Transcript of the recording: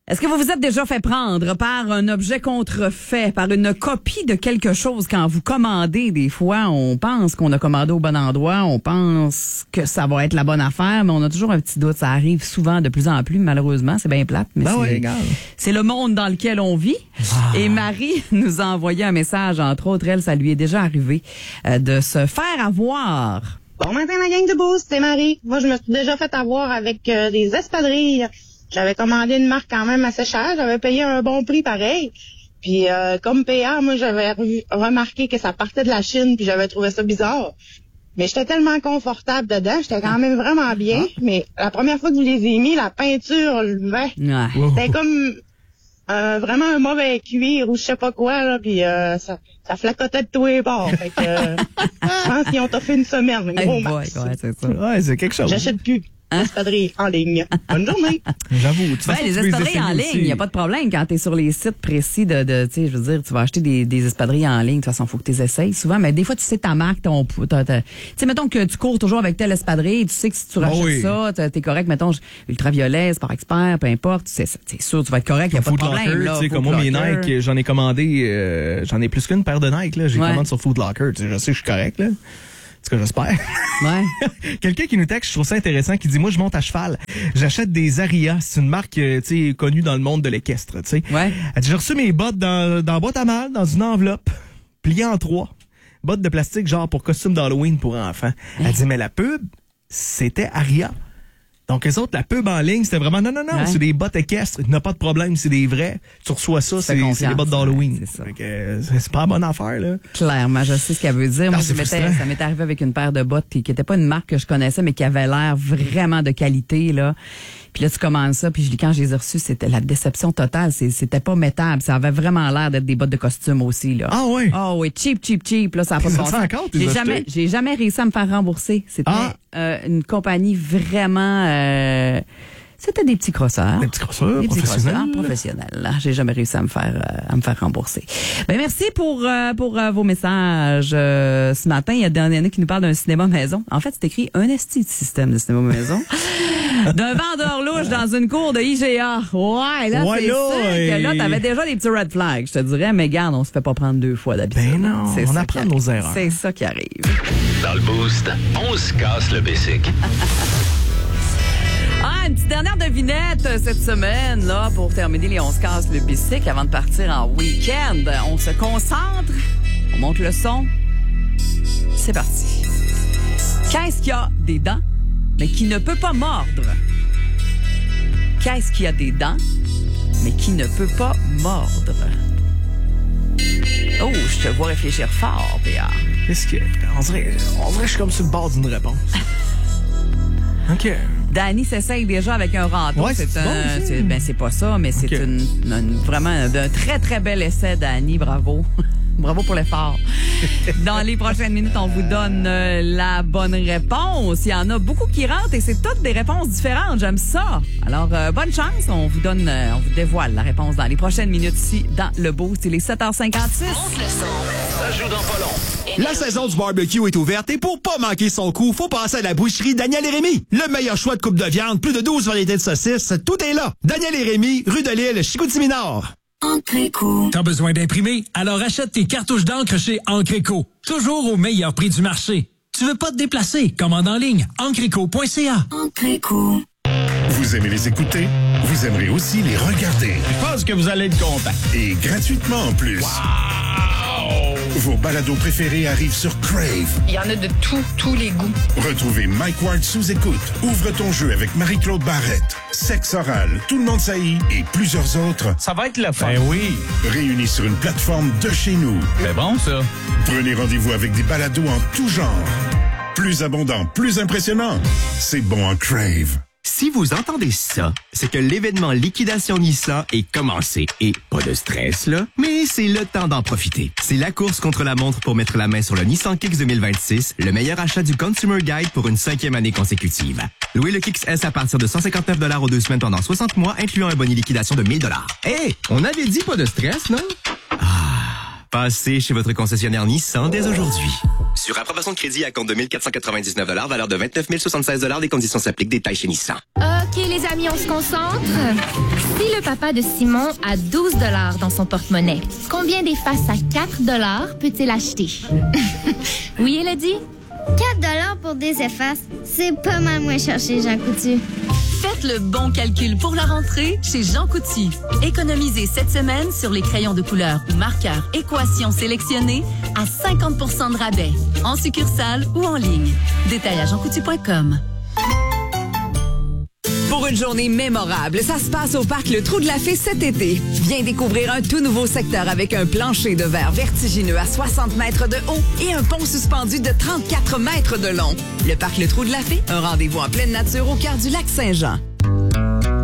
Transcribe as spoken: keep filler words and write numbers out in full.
Est-ce que vous vous êtes déjà fait prendre par un objet contrefait, par une copie de quelque chose quand vous commandez? Des fois, on pense qu'on a commandé au bon endroit, on pense que ça va être la bonne affaire, mais on a toujours un petit doute. Ça arrive souvent de plus en plus, malheureusement. C'est bien plate, mais ben c'est, ouais, c'est le monde dans lequel on vit. Ah. Et Marie nous a envoyé un message, entre autres, elle, ça lui est déjà arrivé euh, de se faire avoir. Bon matin, la gang de Boost, c'est Marie. Moi, je me suis déjà fait avoir avec euh, des espadrilles. J'avais commandé une marque quand même assez chère. J'avais payé un bon prix pareil. Puis euh, comme payant, moi, j'avais re- remarqué que ça partait de la Chine, puis j'avais trouvé ça bizarre. Mais j'étais tellement confortable dedans, j'étais quand même vraiment bien. Mais la première fois que je les ai mis, la peinture, le vin, Ouais. c'était comme euh, vraiment un mauvais cuir ou je sais pas quoi, là. Puis euh, ça, ça flacotait de tous les bords. Fait que euh, je pense qu'ils ont toffé une semaine. Un gros Hey boy, max. ouais, c'est ça. Ouais, c'est quelque chose. J'achète plus. Hein? Espadrilles en ligne. Bonne journée. J'avoue. De toute Ben, façon, les tu peux espadrilles en essayer ligne, il aussi. n'y a pas de problème quand tu es sur les sites précis de, de tu sais, je veux dire, tu vas acheter des, des espadrilles en ligne, de toute façon, il faut que tu les essayes souvent, mais des fois, tu sais ta marque, ton, ta, ta, tu sais, mettons que tu cours toujours avec telle espadrille, tu sais que si tu rachètes Oh oui. ça, t'es t'es correct, mettons, ultraviolet, sport expert, peu importe, c'est c'est sûr, tu vas être correct, il n'y a pas de Foot problème. Locker, Là, tu sais, comme moi, mes Foot Locker. Nike, j'en ai commandé, euh, j'en ai plus qu'une paire de Nike, là. J'ai Ouais. commandé sur Foot Locker, tu sais, je sais que je suis correct, là. En tout cas, j'espère. Ouais. Quelqu'un qui nous texte, je trouve ça intéressant, qui dit, moi, je monte à cheval. J'achète des Aria. C'est une marque, euh, tu sais, connue dans le monde de l'équestre, tu sais. Ouais. Elle dit, j'ai reçu mes bottes dans, dans boîte à mal, dans une enveloppe, pliée en trois. Bottes de plastique, genre pour costume d'Halloween pour enfants. Elle dit, mais la pub, c'était Aria. Donc, les autres, la pub en ligne, c'était vraiment, non, non, non, Ouais. c'est des bottes équestres. Il n'y a pas de problème, c'est des vrais. Tu reçois ça, Fais c'est, c'est confiance, des bottes d'Halloween. ouais, c'est ça. Fait que, euh, c'est c'est pas la bonne affaire, là. Clairement, je sais ce qu'elle veut dire. Moi, Ah, c'est je m'étais, frustrant. ça m'est arrivé avec une paire de bottes puis qui était pas une marque que je connaissais, mais qui avait l'air vraiment de qualité, là. Puis là, tu commandes ça, puis je- quand je les ai reçus, c'était la déception totale. C'est- C'était pas métable. Ça avait vraiment l'air d'être des bottes de costume aussi, là. Ah ouais? Oh oui, cheap, cheap, cheap. Là, ça a pas de Ça bon sent sens. encore, tes J'ai achetés? jamais, j'ai jamais réussi à me faire rembourser. C'était Ah. euh, une compagnie vraiment... euh, C'était des petits crosseurs. Des petits crosseurs Des petits professionnels. crosseurs professionnels. là. J'ai jamais réussi à me faire euh, à me faire rembourser. Ben merci pour euh, pour euh, vos messages euh, ce matin. Il y a des il y en a qui nous parlent d'un cinéma maison. En fait, c'est écrit un esti de système de cinéma maison. D'un vendeur louche dans une cour de I G A. Ouais, là, Ouais, c'est là, sûr et- que là, t'avais déjà des petits red flags, je te dirais, mais garde, on se fait pas prendre deux fois d'habitude. Ben non, C'est on ça apprend qui nos arrive. erreurs. C'est ça qui arrive. Dans le Boost, on se casse le basic. Ah, une petite dernière devinette euh, cette semaine, là, pour terminer les on se casse le bicycle avant de partir en week-end. On se concentre, on monte le son. C'est parti. Qu'est-ce qui a des dents, mais qui ne peut pas mordre? Qu'est-ce qui a des dents, mais qui ne peut pas mordre? Oh, je te vois réfléchir fort, P A. Qu'est-ce que. On dirait, on dirait que je suis comme sur le bord d'une réponse. OK. Danny s'essaye déjà avec un râteau. Ouais, c'est c'est un, bon, ça. c'est- ben c'est pas ça, mais c'est Ok. une, une- vraiment un, un très très bel essai, Danny. Bravo, bravo pour l'effort. Dans les prochaines minutes, on vous donne euh, la bonne réponse. Il y en a beaucoup qui rentrent et c'est toutes des réponses différentes. J'aime ça. Alors euh, bonne chance. On vous donne, euh, on vous dévoile la réponse dans les prochaines minutes ici dans le Boost. Il est sept heures cinquante-six. Ça joue dans pas long. La saison du barbecue est ouverte et pour pas manquer son coup, faut passer à la boucherie Daniel et Rémy. Le meilleur choix de coupe de viande, plus de douze variétés de saucisses, tout est là. Daniel et Rémy, rue de l'Île, Chicoutimi-Nord. T'as besoin d'imprimer? Alors achète tes cartouches d'encre chez Encreco. Toujours au meilleur prix du marché. Tu veux pas te déplacer? Commande en ligne. encreco point c a. Vous aimez les écouter? Vous aimerez aussi les regarder. Je pense que vous allez être content. Et gratuitement en plus. Vos balados préférés arrivent sur Crave. Il y en a de tout, tous les goûts. Retrouvez Mike Ward sous écoute. Ouvre ton jeu avec Marie-Claude Barrette. Sexe oral, tout le monde saillit et plusieurs autres. Ça va être le fun. Ben oui. Réunis sur une plateforme de chez nous. C'est bon, ça. Prenez rendez-vous avec des balados en tout genre. Plus abondant, plus impressionnant. C'est bon en Crave. Si vous entendez ça, c'est que l'événement Liquidation Nissan est commencé. Et pas de stress, là, mais c'est le temps d'en profiter. C'est la course contre la montre pour mettre la main sur le Nissan Kicks deux mille vingt-six, le meilleur achat du Consumer Guide pour une cinquième année consécutive. Louez le Kicks S à partir de cent cinquante-neuf dollars aux deux semaines pendant soixante mois, incluant un bonus liquidation de mille dollars. Hé, on avait dit pas de stress, non? Ah, passez chez votre concessionnaire Nissan dès aujourd'hui. Sur approbation de crédit à compte de mille quatre cent quatre-vingt-dix-neuf dollars, valeur de vingt-neuf mille soixante-seize dollars, des conditions s'appliquent, détails chez Nissan. OK, les amis, on se concentre. Si le papa de Simon a douze dollars dans son porte-monnaie, combien d'effaces à quatre dollars peut-il acheter? Oui, Elodie? quatre dollars pour des effaces, c'est pas mal moins cher chez Jean Coutu. Faites le bon calcul pour la rentrée chez Jean Coutu. Économisez cette semaine sur les crayons de couleur ou marqueurs Équation sélectionnés à cinquante pour cent de rabais, en succursale ou en ligne. Détail à jean coutu point com. Pour une journée mémorable, ça se passe au parc Le Trou de la Fée cet été. Viens découvrir un tout nouveau secteur avec un plancher de verre vertigineux à soixante mètres de haut et un pont suspendu de trente-quatre mètres de long. Le parc Le Trou de la Fée, un rendez-vous en pleine nature au cœur du lac Saint-Jean.